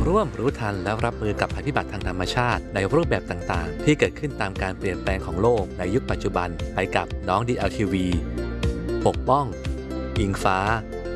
ร่วมรู้ทันและรับมือกับภัยพิบัติทางธรรมชาติในรูปแบบต่างๆที่เกิดขึ้นตามการเปลี่ยนแปลงของโลกในยุคปัจจุบันไปกับน้อง DLTV ปกป้องอิงฟ้า